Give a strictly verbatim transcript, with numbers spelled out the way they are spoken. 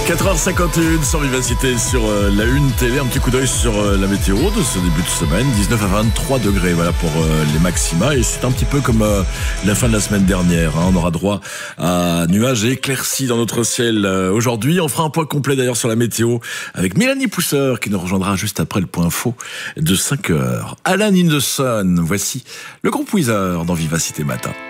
quatre heures cinquante et un sur Vivacité, sur euh, la Une Télé. Un petit coup d'œil sur euh, la météo de ce début de semaine. dix-neuf à vingt-trois degrés, voilà pour euh, les maxima. Et c'est un petit peu comme euh, la fin de la semaine dernière. Hein. On aura droit à nuages et éclaircies dans notre ciel euh, aujourd'hui. On fera un point complet d'ailleurs sur la météo avec Mélanie Pousseur qui nous rejoindra juste après le point faux de cinq heures. Alan in the Sun, voici le groupe Weezer dans Vivacité Matin.